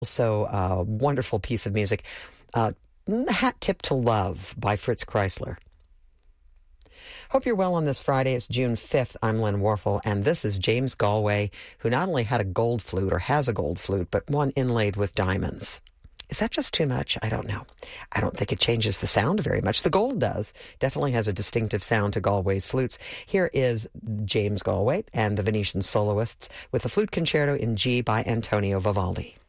Also, a wonderful piece of music, Hat Tip to Love by Fritz Kreisler. Hope you're well on this Friday. It's June 5th. I'm Lynn Warfel, and this is James Galway, who not only had a gold flute, or has a gold flute, but one inlaid with diamonds. Is that just too much? I don't know. I don't think it changes the sound very much. The gold does. Definitely has a distinctive sound to Galway's flutes. Here is James Galway and the Venetian Soloists with the Flute Concerto in G by Antonio Vivaldi.